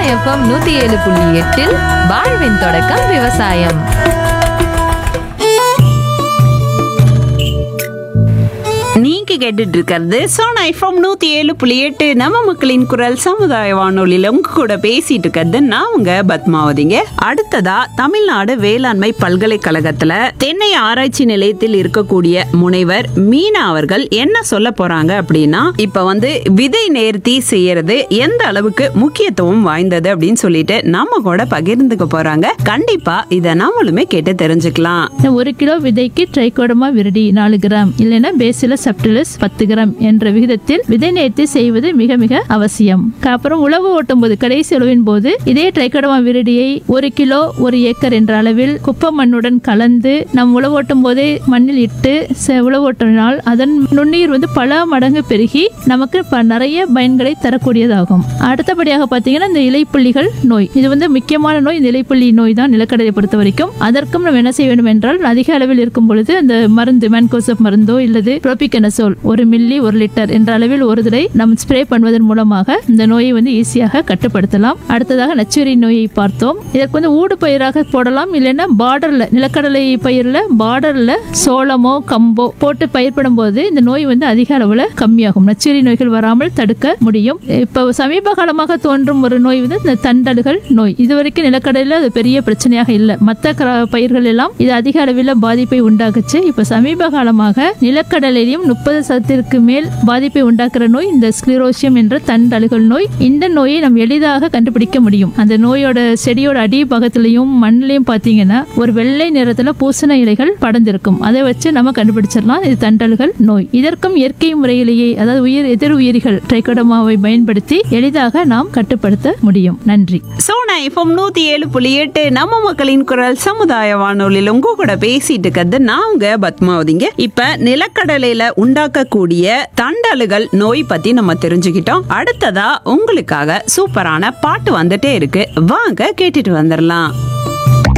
FM 107.8 வாழ்வின் தொடக்கம் விவசாயம். நீங்க கேட்டுட்டு இருக்கிறது சோனா எஃப்எம் 107.8 நம்ம மக்களின் குரல் சமுதாய வானொலியில உங்க கூட பேசிட்டு இருக்கிறது நான் உங்க பத்மாவதிங்க. அடுத்ததா தமிழ்நாடு வேளாண்மை பல்கலைக்கழகத்துல தென்னை ஆராய்ச்சி நிலையத்தில் இருக்கக்கூடிய முனைவர் மீனா அவர்கள் என்ன சொல்ல போறாங்க அப்படின்னா, இப்ப விதை நேர்த்தி செய்யறது எந்த அளவுக்கு முக்கியத்துவம் வாய்ந்தது அப்படின்னு சொல்லிட்டு நம்ம கூட பகிர்ந்துக்க போறாங்க. கண்டிப்பா இத நாமளுமே கேட்டு தெரிஞ்சுக்கலாம். 1 கிலோ விதைக்கு ட்ரைகோடர்மா விரிடி 4 கிராம் இல்லைன்னா பேசிலஸ் சப்டிலிஸ் 10 கிராம் என்ற விகிதத்தில் விதை நேர்த்தி செய்வது மிக மிக அவசியம். அப்புறம் உழவு ஓட்டும் போது, கடைசி உழவின் போது இதே ட்ரைகோடர்மா விரிடியை 1 கிலோ 1 ஏக்கர் என்ற அளவில் குப்பை மண்ணுடன் கலந்து நம் உழவு ஓட்டும் போதே மண்ணில் இட்டு உழவு ஓட்டினால் அதன் நுண்ணுயிர் பல மடங்கு பெருகி நமக்கு நிறைய பயன்களை தரக்கூடியதாகும். அடுத்தபடியாக பார்த்தீங்கன்னா இந்த இலைப்புள்ளிகள் நோய், இது முக்கியமான நோய். இந்த இலைப்புள்ளி நோய் தான் நிலக்கடலை பொறுத்த வரைக்கும். அதற்கும் நம்ம என்ன செய்ய வேண்டும் என்றால், அதிக அளவில் இருக்கும் பொழுது அந்த மருந்து மேன்கோசப் மருந்தோ இல்லது புரோபிகனசோல் 1 மில்லி 1 லிட்டர் என்ற அளவில் ஒரு தடவை நம்ம ஸ்ப்ரே பண்ணுவதன் மூலமாக இந்த நோயை ஈஸியாக கட்டுப்படுத்தலாம். அடுத்ததாக நச்சுரி நோயை பார்த்தோம். இதற்கு ஊடு பயிராக போடலாம், இல்லைன்னா பார்டர்ல நிலக்கடலை பயிர்ல பார்டர்ல சோளமோ கம்போ போட்டு பயிர்படும் போது இந்த நோய் அதிக அளவுல கம்மியாகும். நச்சுரி நோய்கள் வராமல் தடுக்க முடியும். இப்ப சமீப காலமாக தோன்றும் ஒரு நோய் இந்த தண்டல்கள் நோய். இதுவரைக்கும் நிலக்கடலையில அது பெரிய பிரச்சனையாக இல்லை. மற்ற பயிர்கள் எல்லாம் இது அதிக அளவில் பாதிப்பை உண்டாக்குச்சு. இப்ப சமீப காலமாக நிலக்கடலையிலும் 30% மேல் பாதிப்பை உண்டாக்குற நோய் இந்த ஸ்க்ளிரோசியம் என்ற தண்டல்கள் நோய். இந்த நோயை நம்ம எளிதாக கண்டுபிடிக்க முடியும். அந்த நோயோட செடியோட அடி பக்கத்திலையும் மண்ணிலையும் பார்த்தீங்கன்னா ஒரு வெள்ளை நிறத்துல பூசண இலைகள் படர்ந்திருக்கும். அதை வச்சு நம்ம கண்டுபிடிச்சிடலாம் இது தண்டல்கள் நோய். இதற்கும் இயற்கை முறையிலேயே, அதாவது எதிர் உயிரிகள் ட்ரைகோடர்மாவை பயன்படுத்தி எளிதாக நாம் கட்டுப்படுத்த முடியும். நன்றி. சோனா எஃப்எம் 107.8 நம்ம மக்களின் குரல் சமுதாய வானொலியில் உங்க கூட பேசிட்டு இருக்கிறது நான் உங்க பத்மாவதிங்க. இப்ப நிலக்கடலையில உண்டாக்கக்கூடிய தண்டல்கள் நோய் பத்தி நம்ம தெரிஞ்சுக்கிட்டோம். அடுத்ததா உங்களுக்காக சூப்பரான பாட்டு வந்துட்டே இருக்கு, வாங்க கேட்டுட்டு வந்துடலாம்.